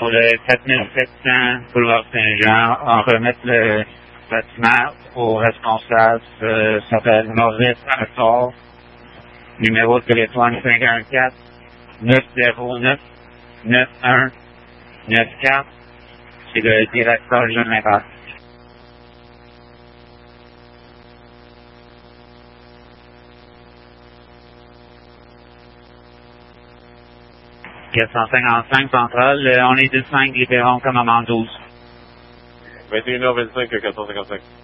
pour le 4700 boulevard Saint-Jean, on remet le bâtiment au responsable, s'appelle Maurice Assor, numéro de téléphone 514 909 9194. C'est le directeur général. « 455 centrale, on est du 5, libérons comme amende 12. 21h25 455.